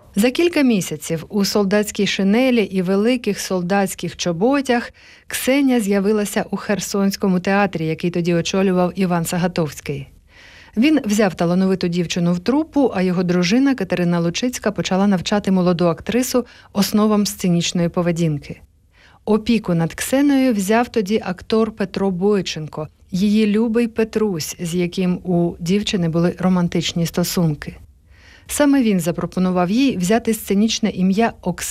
За кілька місяців у солдатській шинелі і великих солдатських чоботях Ксеня з'явилася у Херсонському театрі, який тоді очолював Іван Сагатовський. Він взяв талановиту дівчину в трупу, а його дружина Катерина Лучицька почала навчати молоду актрису основам сценічної поведінки. Опіку над Ксеною взяв тоді актор Петро Бойченко, її любий Петрусь, з яким у дівчини були романтичні стосунки. Саме він запропонував їй взяти сценічне ім'я Оксана